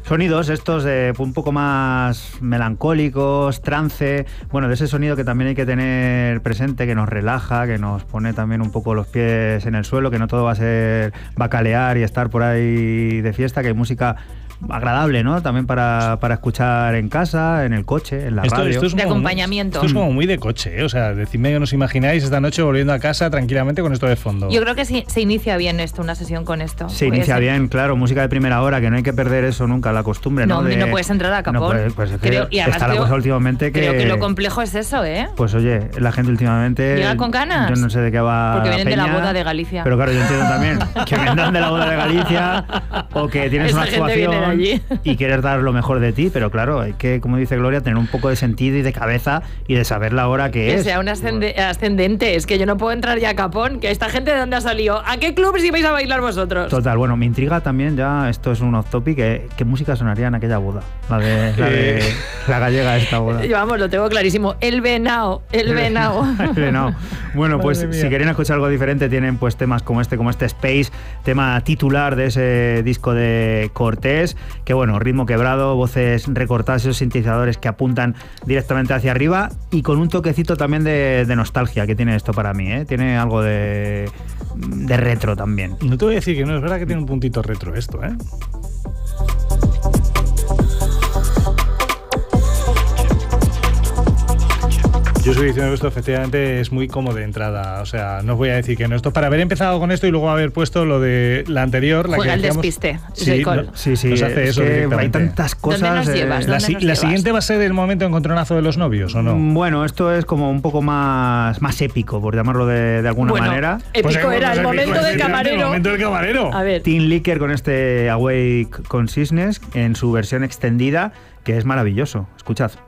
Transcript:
Sonidos estos un poco más melancólicos, trance, bueno, de ese sonido que también hay que tener presente, que nos relaja, que nos pone también un poco los pies en el suelo, que no todo va a ser bacalear y estar por ahí de fiesta, que hay música agradable, ¿no? También para escuchar en casa, en el coche, en la radio. Esto es de acompañamiento. Esto es como muy de coche, ¿eh? O sea, decidme que no os imagináis esta noche volviendo a casa tranquilamente con esto de fondo. Yo creo que sí, se inicia bien esto, una sesión con esto. Se inicia bien, claro, música de primera hora, que no hay que perder eso nunca, la costumbre, ¿no? No puedes entrar a capón. No, pues es que está la cosa últimamente que... Creo que lo complejo es eso, ¿eh? Pues oye, la gente últimamente... ¿Llega con ganas? Yo no sé de qué va. Porque vienen Peña, de la boda de Galicia. Pero claro, yo entiendo también que vendrán de la boda de Galicia o que tienes una actuación y quieres dar lo mejor de ti, pero claro, hay que, como dice Gloria, tener un poco de sentido y de cabeza y de saber la hora que es. Que sea un ascendente, es que yo no puedo entrar ya a capón, que esta gente de dónde ha salido, ¿a qué club si vais a bailar vosotros? Total, bueno, me intriga también ya, esto es un off topic, ¿qué música sonaría en aquella boda? La de la gallega esta boda. Vamos, lo tengo clarísimo, el venao. El venao. Bueno, pues si quieren escuchar algo diferente tienen pues temas como este Space, tema titular de ese disco de Cortés, que bueno, ritmo quebrado, voces recortadas, esos sintetizadores que apuntan directamente hacia arriba y con un toquecito también de nostalgia que tiene esto para mí, ¿eh? Tiene algo de retro también. No te voy a decir que no, es verdad que tiene un puntito retro esto, ¿eh? Yo estoy diciendo que esto efectivamente es muy cómodo de entrada, o sea, no os voy a decir que no. Esto para haber empezado con esto y luego haber puesto lo de la anterior, la juega que el decíamos, despiste. Sí, nos hace eso directamente. Hay tantas cosas. ¿Dónde nos llevas? ¿La siguiente va a ser el momento encontronazo de los novios o no? Bueno, esto es como un poco más épico, por llamarlo de alguna manera. Épico pues era el momento del camarero. El momento del camarero. A ver. Tin Licker con este Awake Consciousness en su versión extendida, que es maravilloso. Escuchad.